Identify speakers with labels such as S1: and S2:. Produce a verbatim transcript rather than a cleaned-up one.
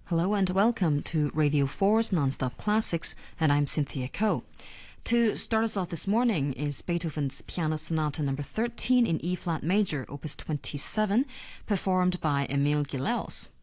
S1: Hello and welcome to Radio four's Nonstop Classics, and I'm Cynthia Ko. To start us off this morning is Beethoven's Piano Sonata number thirteen in E-flat major, opus twenty-seven, performed by Emil Gilels.